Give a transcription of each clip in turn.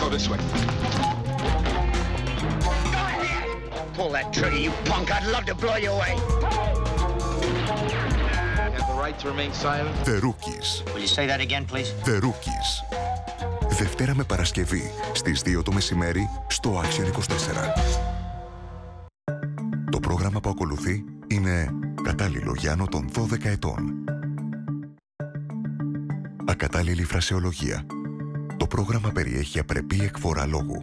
go this way. Go ahead! Pull that trigger, you punk. I'd love to blow you away. You have the right to remain silent. The Rookies. Will you say that again, please? The Rookies. Δευτέρα με Παρασκευή στις 2 το μεσημέρι στο Action 24. Το πρόγραμμα που ακολουθεί είναι κατάλληλο για άνω των 12 ετών. Ακατάλληλη φρασεολογία. Το πρόγραμμα περιέχει απρεπή εκφορά λόγου.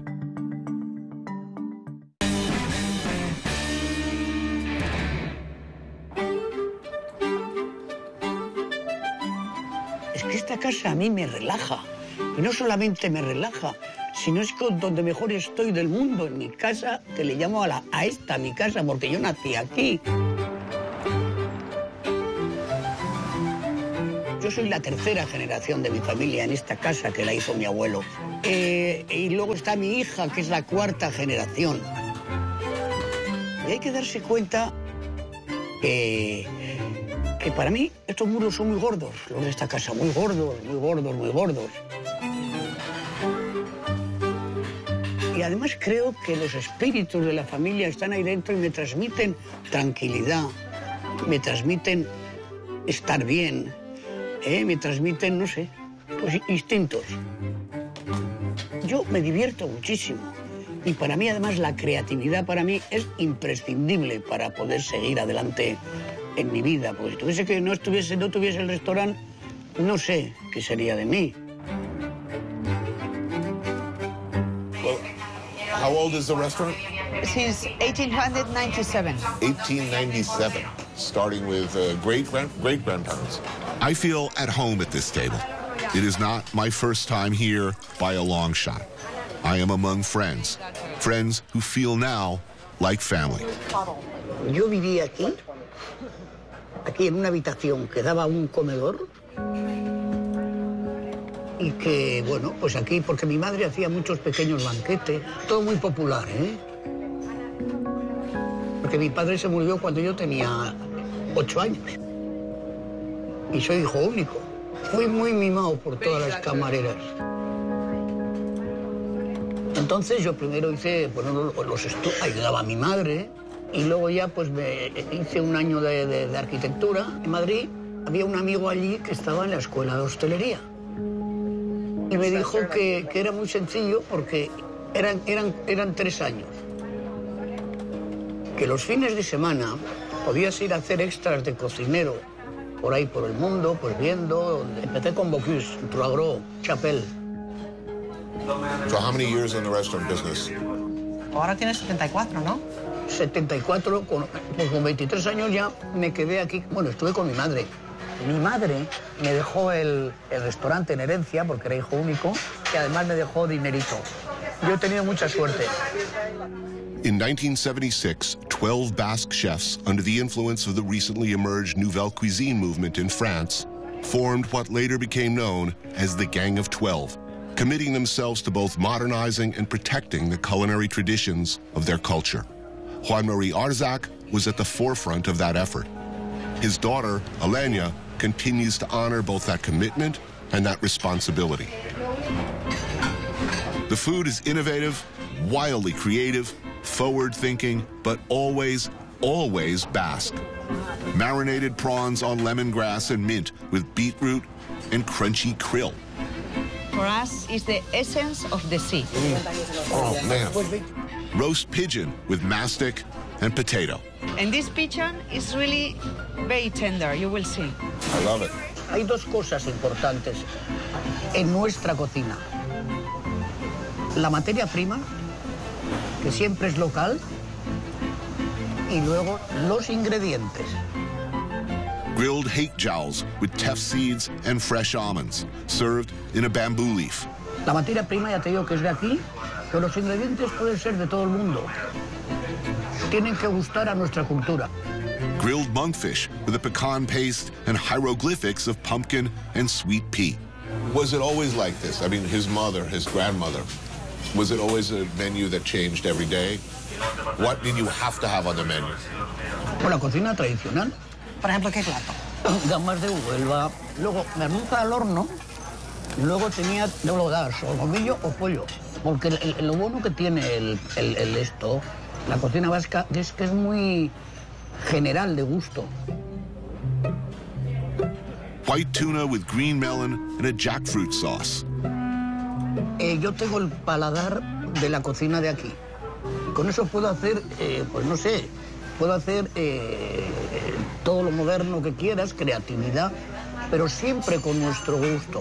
Es que esta casa a mí me relaja. Y no solamente me relaja, sino es donde mejor estoy del mundo. En mi casa, que le llamo a esta mi casa, porque yo nací aquí. Yo soy la tercera generación de mi familia en esta casa que la hizo mi abuelo. Y luego está mi hija, que es la cuarta generación. Y hay que darse cuenta que para mí estos muros son muy gordos, los de esta casa, muy gordos, muy gordos, muy gordos. Y además creo que los espíritus de la familia están ahí dentro y me transmiten tranquilidad, me transmiten estar bien, me transmiten, no sé, pues instintos. Yo me divierto muchísimo y para mí además la creatividad para mí es imprescindible para poder seguir adelante en mi vida. Porque si tuviese que no tuviese el restaurante, no sé qué sería de mí. How old is the restaurant? Since 1897. 1897, starting with great-grandparents. I feel at home at this table. It is not my first time here by a long shot. I am among friends who feel now like family. Yo vivía aquí en una habitación que daba a un comedor. Y que, bueno, pues aquí, porque mi madre hacía muchos pequeños banquetes, todo muy popular, Porque mi padre se murió cuando yo tenía 8 años. Y soy hijo único. Fui muy mimado por todas las camareras. Entonces yo primero hice, bueno, ayudaba a mi madre, y luego ya pues me hice un año de arquitectura. En Madrid había un amigo allí que estaba en la escuela de hostelería. Y me dijo que era muy sencillo porque eran 3 años. Que los fines de semana podías ir a hacer extras de cocinero por ahí por el mundo, pues viendo. Empecé con Bocuse, Trois Gros, Chapelle. So how many years in the restaurant business? Ahora tienes 74, ¿no? 74, pues con 23 años ya me quedé aquí. Bueno, estuve con mi madre. Mi madre me dejó el restaurante en herencia porque era hijo único y además me dejó dinerito. Yo he tenido mucha suerte. In 1976, 12 Basque chefs, under the influence of the recently emerged Nouvelle Cuisine movement in France, formed what later became known as the Gang of 12, committing themselves to both modernizing and protecting the culinary traditions of their culture. Juan-Marie Arzak was at the forefront of that effort. His daughter, Elena, continues to honor both that commitment and that responsibility. The food is innovative, wildly creative, forward-thinking, but always, always Basque. Marinated prawns on lemongrass and mint with beetroot and crunchy krill. For us, it's the essence of the sea. Oh, man. Roast pigeon with mastic and potato. And this pigeon is really very tender, you will see. I love it. Hay dos cosas importantes en nuestra cocina. La materia prima, que siempre es local, y luego los ingredientes. Grilled hake jowls with teff seeds and fresh almonds, served in a bamboo leaf. La materia prima, ya te digo que es de aquí, pero los ingredientes pueden ser de todo el mundo. Tienen que gustar a nuestra cultura. Grilled monkfish with a pecan paste and hieroglyphics of pumpkin and sweet pea. Was it always like this? I mean, his mother, his grandmother, was it always a menu that changed every day? What did you have to have on the menu? Por la cocina tradicional. Por ejemplo, ¿qué plato? Gambas de Huelva, luego merluza al horno Luego tenía, no lo das, solomillo o pollo. Porque lo bueno que tiene esto, la cocina vasca, es que es muy general de gusto. White tuna with green melon and a jackfruit sauce. Yo tengo el paladar de la cocina de aquí. Con eso puedo hacer, pues no sé, puedo hacer todo lo moderno que quieras, creatividad, pero siempre con nuestro gusto.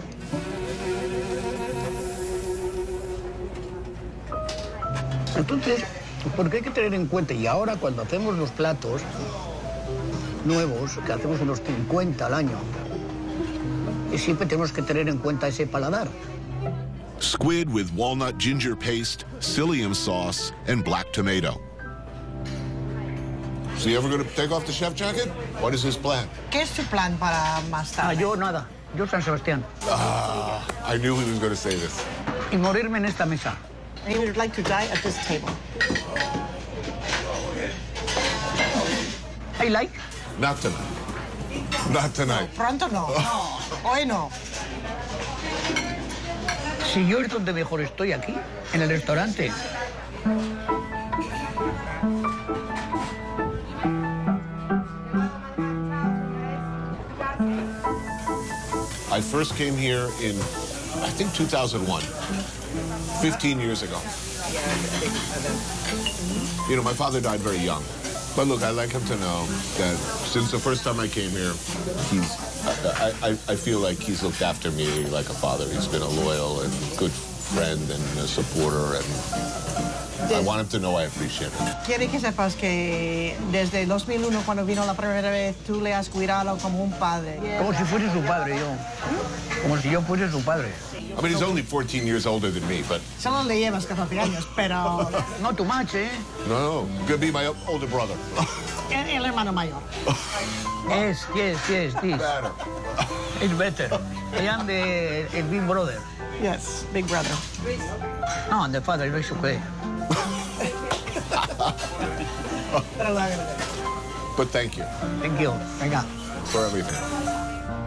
Entonces, porque hay que tener en cuenta, y ahora cuando hacemos los platos nuevos, que hacemos unos 50 al año, siempre tenemos que tener en cuenta ese paladar. Squid with walnut ginger paste, psyllium sauce, and black tomato. So you ever going to take off the chef jacket? What is his plan? ¿Qué es tu plan para más tarde? Yo nada, yo San Sebastián. I knew he was going to say this. Y morirme en esta mesa. He would like to die at this table. I like. Not tonight. Not tonight. Pronto no. Hoy no. Si yo es donde mejor estoy aquí, en el restaurante. I first came here in, I think, 2001, 15 years ago. You know, my father died very young. But look, I'd like him to know that since the first time I came here, I feel like he's looked after me like a father. He's been a loyal and good friend and a supporter, and I want him to know I appreciate it. Quiere que sepas que desde 2001, cuando vino la primera vez, tú le has cuidado como un padre. Como si fuese su padre, yo. Como si yo fuese su padre. I mean, he's only 14 years older than me, but... Solo le llevas 14 años, pero... Not too much, ¿eh? No, could be my older brother. El hermano mayor. Yes, this. Better. It's better. I am the big brother. Yes, big brother. No, the father is okay. But thank you Thank you. Venga. for everything.